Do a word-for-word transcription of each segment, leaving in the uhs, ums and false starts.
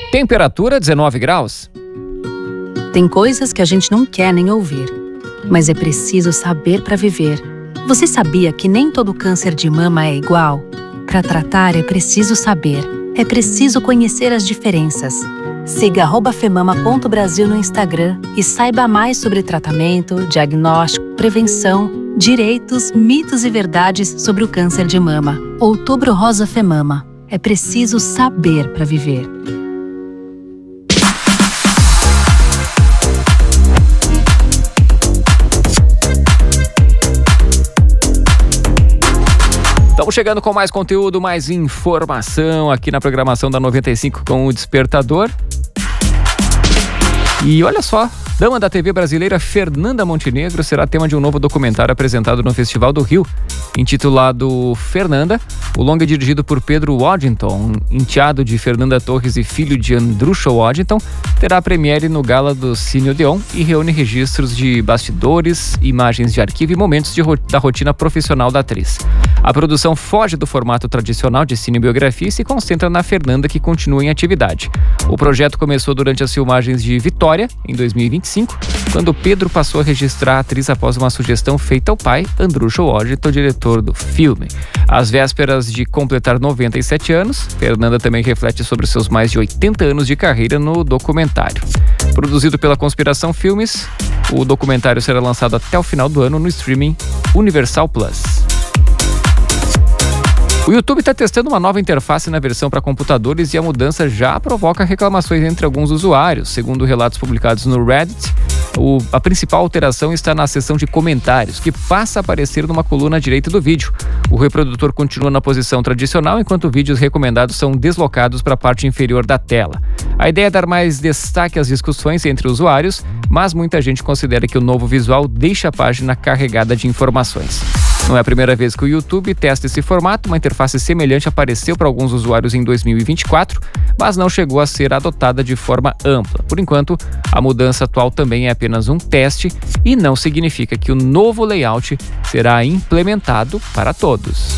Temperatura dezenove graus. Tem coisas que a gente não quer nem ouvir, mas é preciso saber para viver. Você sabia que nem todo câncer de mama é igual? Para tratar é preciso saber, é preciso conhecer as diferenças. Siga arroba femama ponto brasil no Instagram e saiba mais sobre tratamento, diagnóstico, prevenção, direitos, mitos e verdades sobre o câncer de mama. Outubro Rosa Femama. É preciso saber para viver. Estamos chegando com mais conteúdo, mais informação aqui na programação da noventa e cinco com o Despertador. E olha só, dama da T V brasileira Fernanda Montenegro será tema de um novo documentário apresentado no Festival do Rio, intitulado Fernanda. O longa é dirigido por Pedro Waddington, enteado de Fernanda Torres e filho de Andrusha Waddington, terá premiere no Gala do Cine Odeon e reúne registros de bastidores, imagens de arquivo e momentos de ro- da rotina profissional da atriz. A produção foge do formato tradicional de cinebiografia e se concentra na Fernanda, que continua em atividade. O projeto começou durante as filmagens de Vitória, em dois mil e vinte e cinco, quando Pedro passou a registrar a atriz após uma sugestão feita ao pai, Andrusha Waddington, diretor do filme. Às vésperas de completar noventa e sete anos, Fernanda também reflete sobre seus mais de oitenta anos de carreira no documentário. Produzido pela Conspiração Filmes, o documentário será lançado até o final do ano no streaming Universal Plus. O YouTube está testando uma nova interface na versão para computadores e a mudança já provoca reclamações entre alguns usuários. Segundo relatos publicados no Reddit, o, a principal alteração está na seção de comentários, que passa a aparecer numa coluna à direita do vídeo. O reprodutor continua na posição tradicional, enquanto vídeos recomendados são deslocados para a parte inferior da tela. A ideia é dar mais destaque às discussões entre usuários, mas muita gente considera que o novo visual deixa a página carregada de informações. Não é a primeira vez que o YouTube testa esse formato. Uma interface semelhante apareceu para alguns usuários em dois mil e vinte e quatro, mas não chegou a ser adotada de forma ampla. Por enquanto, a mudança atual também é apenas um teste e não significa que o novo layout será implementado para todos.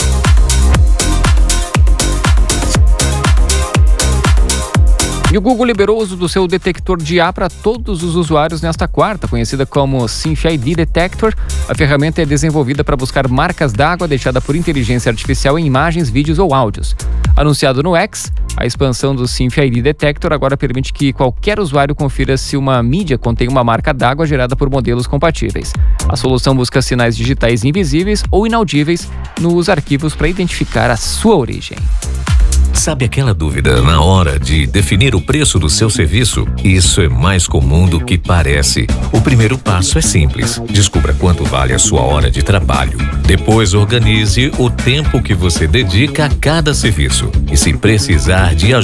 E o Google liberou o uso do seu detector de I A para todos os usuários nesta quarta, conhecida como SynthID Detector. A ferramenta é desenvolvida para buscar marcas d'água deixadas por inteligência artificial em imagens, vídeos ou áudios. Anunciado no X, a expansão do SynthID Detector agora permite que qualquer usuário confira se uma mídia contém uma marca d'água gerada por modelos compatíveis. A solução busca sinais digitais invisíveis ou inaudíveis nos arquivos para identificar a sua origem. Sabe aquela dúvida na hora de definir o preço do seu serviço? Isso é mais comum do que parece. O primeiro passo é simples. Descubra quanto vale a sua hora de trabalho. Depois, organize o tempo que você dedica a cada serviço. E se precisar de ajuda,